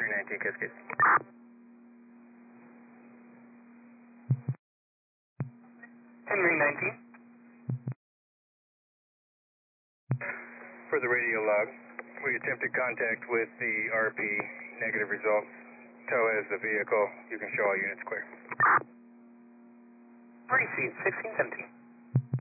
Henry 19, Cascade. Henry 19. For the radio log, we attempted contact with the RP, negative results. Tow has the vehicle. You can show all units clear. Receive 1617.